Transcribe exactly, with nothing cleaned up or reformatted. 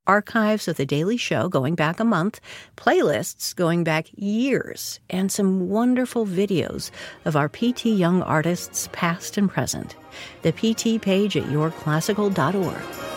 archives of The Daily Show going back a month, playlists going back years, and some wonderful videos of our P T Young artists past and present. The P T page at your classical dot org.